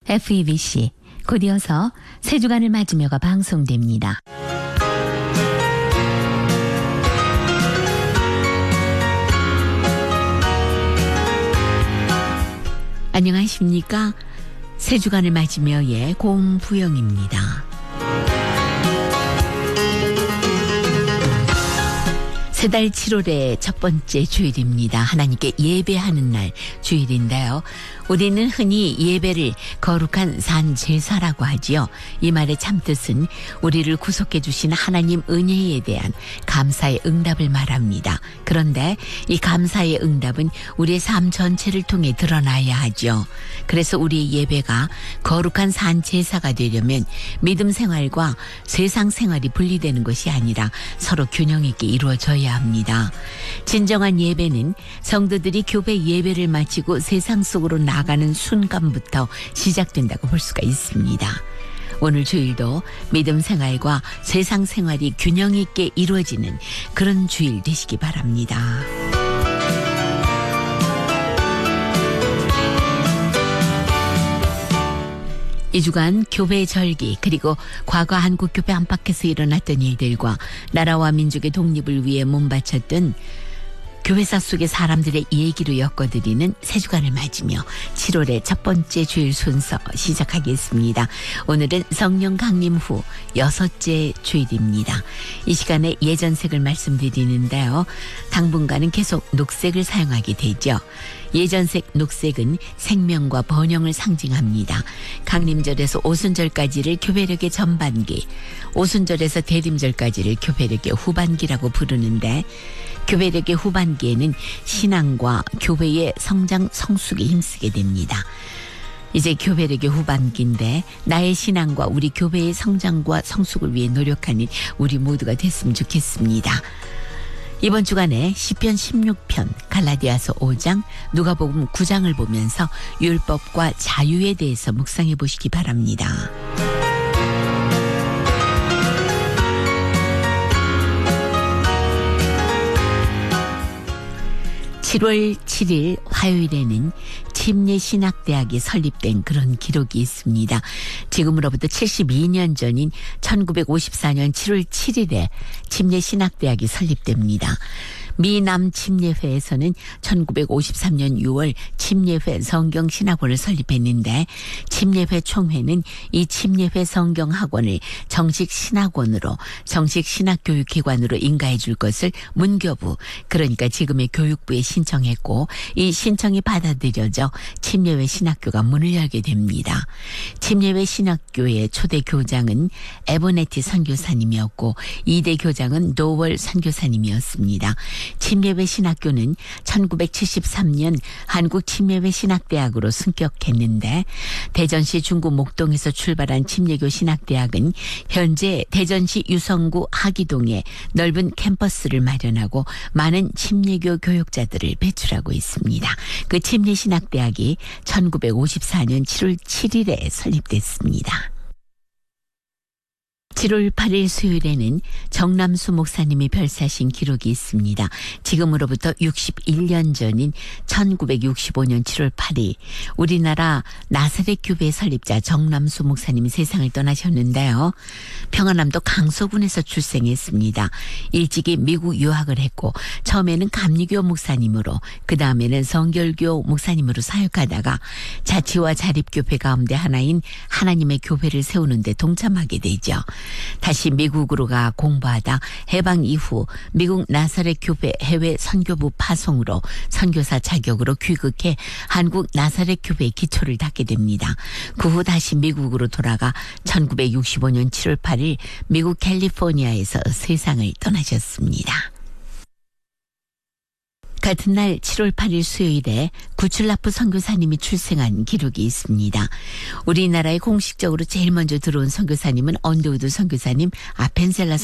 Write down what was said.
FEBC 곧 이어서 세 주간을 맞으며가 방송됩니다. 안녕하십니까? 세 주간을 맞으며의 공부영입니다. 새달 7월의 첫 번째 주일입니다. 하나님께 예배하는 날 주일인데요. 우리는 흔히 예배를 거룩한 산제사라고 하지요. 이 말의 참뜻은 우리를 구속해 주신 하나님 은혜에 대한 감사의 응답을 말합니다. 그런데 이 감사의 응답은 우리의 삶 전체를 통해 드러나야 하죠. 그래서 우리의 예배가 거룩한 산제사가 되려면 믿음 생활과 세상 생활이 분리되는 것이 아니라 서로 균형 있게 이루어져야 합니다. 진정한 예배는 성도들이 교회 예배를 마치고 세상 속으로 나가는 순간부터 시작된다고 볼 수가 있습니다. 오늘 주일도 믿음 생활과 세상 생활이 균형 있게 이루어지는 그런 주일 되시기 바랍니다. 이 주간 교회 절기 그리고 과거 한국교회 안팎에서 일어났던 일들과 나라와 민족의 독립을 위해 몸바쳤던 교회사 속의 사람들의 얘기로 엮어드리는 세 주간을 맞으며 7월의 첫 번째 주일 순서 시작하겠습니다. 오늘은 성령 강림 후 6째 주일입니다. 이 시간에 예전색을 말씀드리는데요. 당분간은 계속 녹색을 사용하게 되죠. 예전색 녹색은 생명과 번영을 상징합니다. 강림절에서 오순절까지를 교회력의 전반기, 오순절에서 대림절까지를 교회력의 후반기라고 부르는데 교회력의 후반기에는 신앙과 교회의 성장 성숙에 힘쓰게 됩니다. 이제 교회력의 후반기인데 나의 신앙과 우리 교회의 성장과 성숙을 위해 노력하는 우리 모두가 됐으면 좋겠습니다. 이번 주간에 시편 16편, 갈라디아서 5장, 누가복음 9장을 보면서 율법과 자유에 대해서 묵상해 보시기 바랍니다. 7월 7일 화요일에는 침례신학대학이 설립된 그런 기록이 있습니다. 지금으로부터 72년 전인 1954년 7월 7일에 침례신학대학이 설립됩니다. 미남 침례회에서는 1953년 6월 침례회 성경신학원을 설립했는데 침례회 총회는 이 침례회 성경학원을 정식 신학원으로 정식 신학교육기관으로 인가해 줄 것을 문교부 그러니까 지금의 교육부에 신청했고 이 신청이 받아들여져 침례회 신학교가 문을 열게 됩니다. 침례회 신학교의 초대 교장은 에버네티 선교사님이었고 2대 교장은 노월 선교사님이었습니다. 침례회 신학교는 1973년 한국침례회 신학대학으로 승격했는데 대전시 중구 목동에서 출발한 침례교 신학대학은 현재 대전시 유성구 하기동에 넓은 캠퍼스를 마련하고 많은 침례교 교육자들을 배출하고 있습니다. 그 침례신학대학이 1954년 7월 7일에 설립됐습니다. 7월 8일 수요일에는 정남수 목사님이 별사신 기록이 있습니다. 지금으로부터 61년 전인 1965년 7월 8일 우리나라 나사렛 교회 설립자 정남수 목사님이 세상을 떠나셨는데요. 평안남도 강서군에서 출생했습니다. 일찍이 미국 유학을 했고 처음에는 감리교 목사님으로 그 다음에는 성결교 목사님으로 사역하다가 자치와 자립교회 가운데 하나인 하나님의 교회를 세우는 데 동참하게 되죠. 다시 미국으로 가 공부하다 해방 이후 미국 나사렛 교회 해외 선교부 파송으로 선교사 자격으로 귀국해 한국 나사렛 교회의 기초를 닦게 됩니다. 그 후 다시 미국으로 돌아가 1965년 7월 8일 미국 캘리포니아에서 세상을 떠나셨습니다. 같은 날 7월 8일 수요일에 구출라프 선교사님이 출생한 기록이 있습니다. 우리나라에 공식적으로 제일 먼저 들어온 선교사님은 언더우드 선교사님, 아펜셀라